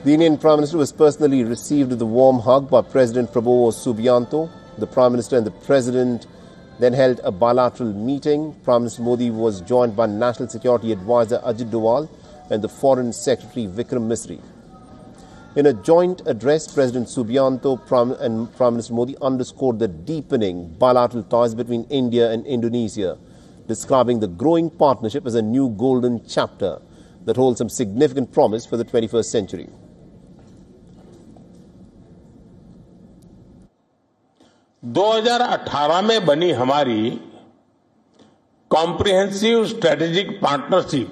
The Indian Prime Minister was personally received with a warm hug by President Prabowo Subianto. The Prime Minister and the President then held a bilateral meeting. Prime Minister Modi was joined by National Security Advisor Ajit Doval and the Foreign Secretary Vikram Misri. In a joint address, President Subianto and Prime Minister Modi underscored the deepening bilateral ties between India and Indonesia, describing the growing partnership as a new golden chapter that holds some significant promise for the 21st century. In 2018 में बनी हमारी comprehensive strategic partnership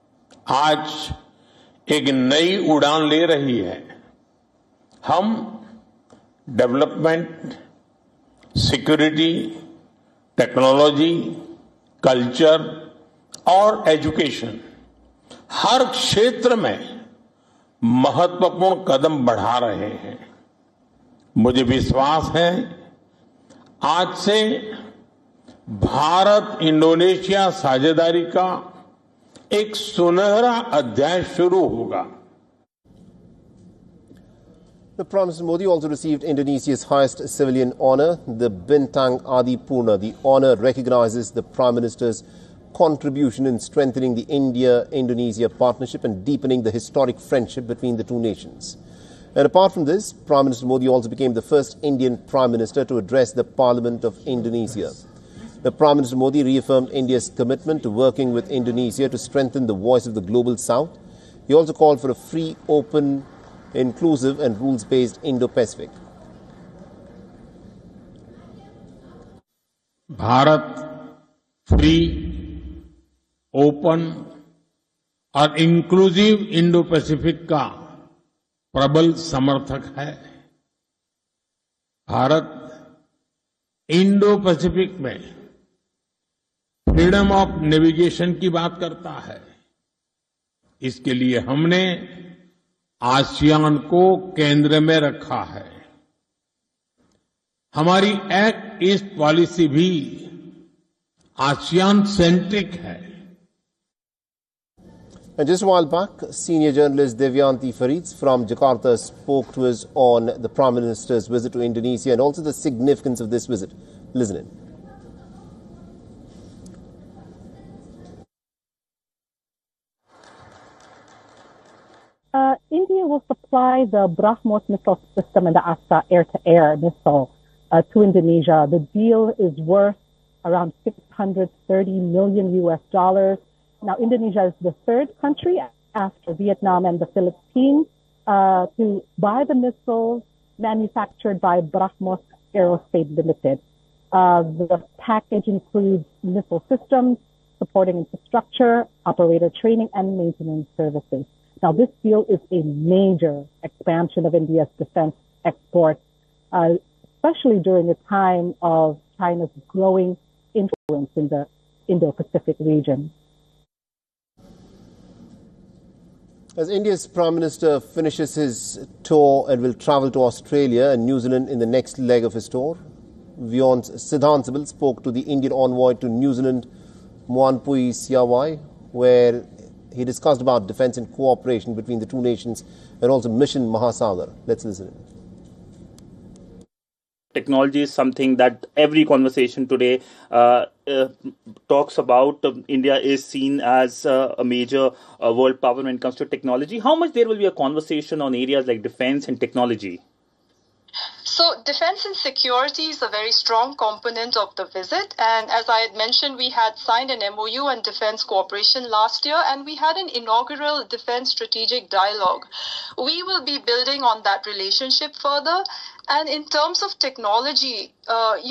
आज एक नई उड़ान ले रही है। हम डेवलपमेंट, सिक्योरिटी, टेक्नोलॉजी, कल्चर और एजुकेशन हर क्षेत्र में महत्वपूर्ण कदम बढ़ा रहे हैं। मुझे विश्वास है आज से भारत इंडोनेशिया साझेदारी का एक सुनहरा अध्याय शुरू होगा। The Prime Minister Modi also received Indonesia's highest civilian honour, the Bintang Adi Purna. The honour recognises the Prime Minister's contribution in strengthening the India-Indonesia partnership and deepening the historic friendship between the two nations. And apart from this, Prime Minister Modi also became the first Indian Prime Minister to address the Parliament of Indonesia. The Prime Minister Modi reaffirmed India's commitment to working with Indonesia to strengthen the voice of the Global South. He also called for a free, open, inclusive and rules-based Indo-Pacific. Bharat free, open और inclusive Indo Pacific का प्रबल समर्थक है। Bharat Indo Pacific में freedom of navigation की बात करता है। इसके लिए हमने आसियान को केंद्र में रखा है। हमारी एक्ट ईस्ट पॉलिसी भी आसियान सेंट्रिक है। And just a while back, senior journalist Devyanti Farid from Jakarta spoke to us on the Prime Minister's visit to Indonesia and also the significance of this visit. Listen in. India will supply the BrahMos missile system and the Astra air-to-air missile to Indonesia. The deal is worth around $630 million US. Now, Indonesia is the third country after Vietnam and the Philippines to buy the missiles manufactured by BrahMos Aerospace Limited. The package includes missile systems, supporting infrastructure, operator training, and maintenance services. Now, this deal is a major expansion of India's defense exports, especially during a time of China's growing influence in the Indo-Pacific region. As India's Prime Minister finishes his tour and will travel to Australia and New Zealand in the next leg of his tour, Vyons Sidhansibal spoke to the Indian envoy to New Zealand, Moanpui Siawai, where he discussed about defence and cooperation between the two nations and also Mission Mahasagar. Let's listen in. Technology is something that every conversation today talks about. India is seen as a major world power when it comes to technology. How much there will be a conversation on areas like defense and technology? So defense and security is a very strong component of the visit. And as I had mentioned, we had signed an MOU on defense cooperation last year, and we had an inaugural defense strategic dialogue. We will be building on that relationship further. And in terms of technology,